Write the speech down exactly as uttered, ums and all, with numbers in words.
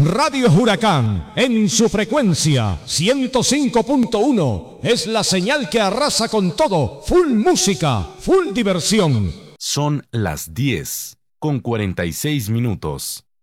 Radio Huracán, en su frecuencia ciento cinco punto uno, es la señal que arrasa con todo. Full música, full diversión. Son las diez con cuarenta y seis minutos.